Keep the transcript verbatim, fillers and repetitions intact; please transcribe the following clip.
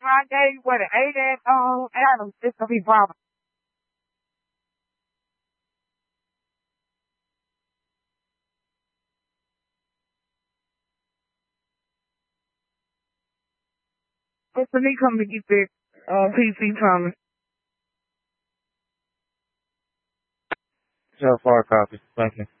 Friday with an eight at um Adams. It's gonna be problem. It's for me coming to get the uh, P C Thomas. So far, copy. Thank you.